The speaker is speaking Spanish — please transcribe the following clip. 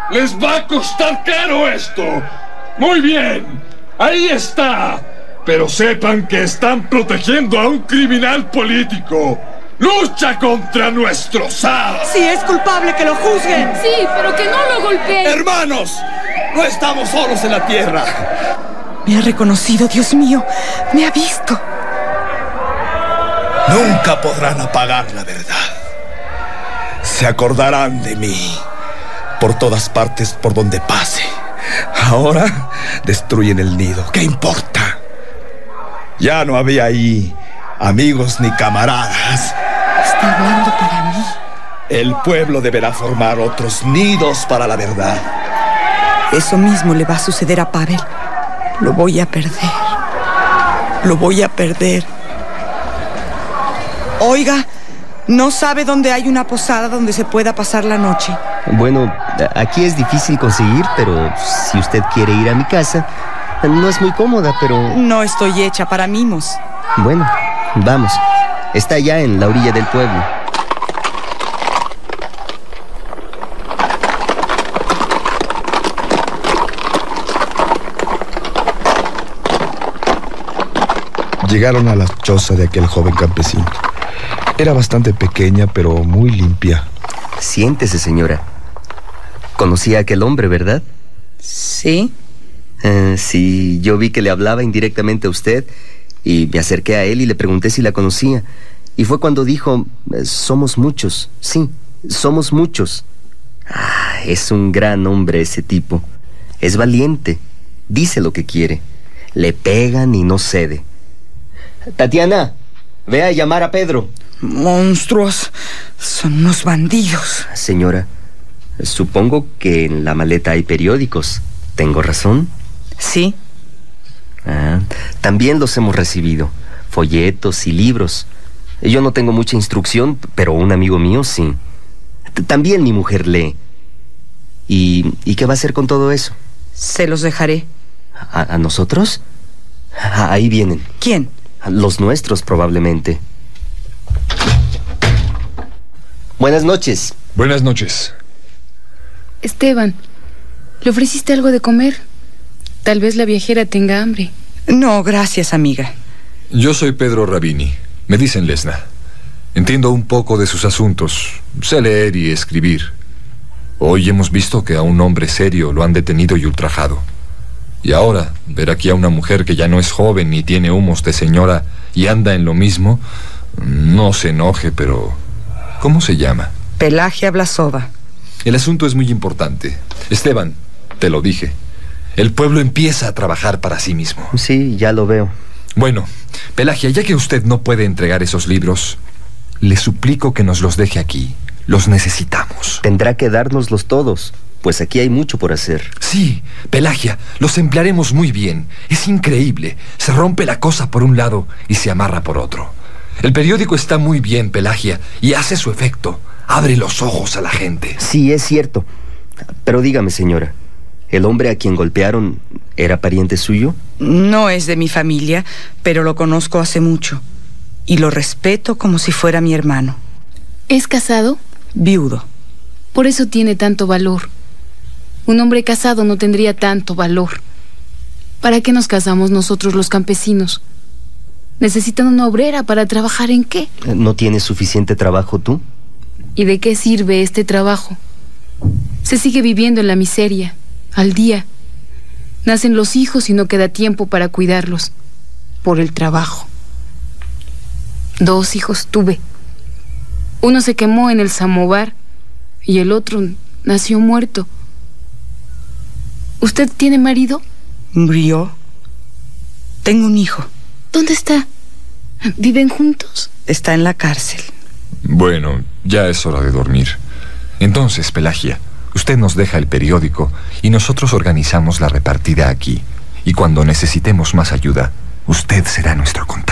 ¡Les va a costar caro esto! ¡Muy bien! ¡Ahí está! Pero sepan que están protegiendo a un criminal político. ¡Lucha contra nuestro zar! Si es culpable, que lo juzguen. Sí, pero que no lo golpeen. ¡Hermanos! No estamos solos en la tierra. Me ha reconocido, Dios mío. Me ha visto. Nunca podrán apagar la verdad. Se acordarán de mí por todas partes por donde pase. Ahora destruyen el nido. ¿Qué importa? Ya no había ahí amigos ni camaradas. Está hablando para mí. El pueblo deberá formar otros nidos para la verdad. Eso mismo le va a suceder a Pavel. Lo voy a perder. Lo voy a perder. Oiga, ¿no sabe dónde hay una posada donde se pueda pasar la noche? Bueno, aquí es difícil conseguir, pero si usted quiere ir a mi casa, no es muy cómoda, pero... No estoy hecha para mimos. Bueno, vamos. Está allá en la orilla del pueblo. Llegaron a la choza de aquel joven campesino. Era bastante pequeña, pero muy limpia. Siéntese, señora. Conocí a aquel hombre, ¿verdad? ¿Sí? Sí, yo vi que le hablaba indirectamente a usted y me acerqué a él y le pregunté si la conocía. Y fue cuando dijo, somos muchos. Sí, somos muchos. Es un gran hombre ese tipo. Es valiente. Dice lo que quiere. Le pegan y no cede. Tatiana, ve a llamar a Pedro. Monstruos. Son unos bandidos. Señora, supongo que en la maleta hay periódicos. ¿Tengo razón? Sí. También los hemos recibido. Folletos y libros. Yo no tengo mucha instrucción, pero un amigo mío sí. También mi mujer lee. ¿Y qué va a hacer con todo eso? Se los dejaré. ¿A nosotros? Ahí vienen. ¿Quién? Los nuestros, probablemente. Buenas noches. Buenas noches. Esteban, ¿le ofreciste algo de comer? Tal vez la viajera tenga hambre. No, gracias, amiga. Yo soy Pedro Rabini. Me dicen Lesna. Entiendo un poco de sus asuntos. Sé leer y escribir. Hoy hemos visto que a un hombre serio lo han detenido y ultrajado. Y ahora, ver aquí a una mujer que ya no es joven ni tiene humos de señora y anda en lo mismo, no se enoje, pero... ¿cómo se llama? Pelagia Blasova. El asunto es muy importante. Esteban, te lo dije. El pueblo empieza a trabajar para sí mismo. Sí, ya lo veo. Bueno, Pelagia, ya que usted no puede entregar esos libros, le suplico que nos los deje aquí. Los necesitamos. Tendrá que dárnoslos todos, pues aquí hay mucho por hacer. Sí, Pelagia, los emplearemos muy bien. Es increíble. Se rompe la cosa por un lado y se amarra por otro. El periódico está muy bien, Pelagia, y hace su efecto. Abre los ojos a la gente. Sí, es cierto. Pero dígame, señora, ¿el hombre a quien golpearon era pariente suyo? No es de mi familia, pero lo conozco hace mucho. Y lo respeto como si fuera mi hermano. ¿Es casado? Viudo. Por eso tiene tanto valor. Un hombre casado no tendría tanto valor. ¿Para qué nos casamos nosotros los campesinos? ¿Necesitan una obrera para trabajar en qué? ¿No tienes suficiente trabajo tú? ¿Y de qué sirve este trabajo? Se sigue viviendo en la miseria, al día. Nacen los hijos y no queda tiempo para cuidarlos, por el trabajo. 2 hijos tuve. Uno se quemó en el samovar y el otro nació muerto. ¿Usted tiene marido? Murió. Tengo un hijo. ¿Dónde está? ¿Viven juntos? Está en la cárcel. Bueno, ya es hora de dormir. Entonces, Pelagia, usted nos deja el periódico y nosotros organizamos la repartida aquí. Y cuando necesitemos más ayuda, usted será nuestro contacto.